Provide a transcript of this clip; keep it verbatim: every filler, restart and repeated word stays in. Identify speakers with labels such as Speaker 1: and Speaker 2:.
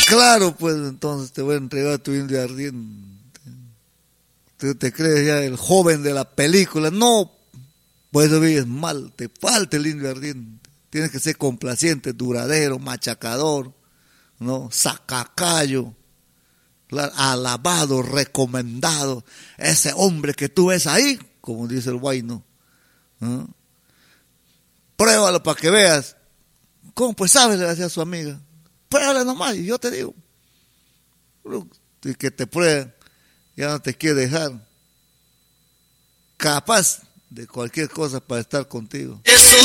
Speaker 1: Claro, pues entonces te voy a entregar tu indio ardiente. Tú te crees ya el joven de la película. No, pues eso vives mal, te falta el indio ardiente. Tienes que ser complaciente, duradero, machacador, ¿no? Sacacayo, claro, alabado, recomendado. Ese hombre que tú ves ahí, como dice el guayno, ¿no? Pruébalo para que veas. ¿Cómo? Pues sabes, le decía a su amiga. Pruébalo nomás y yo te digo. Y que te prueben, ya no te quiere dejar. Capaz de cualquier cosa para estar contigo.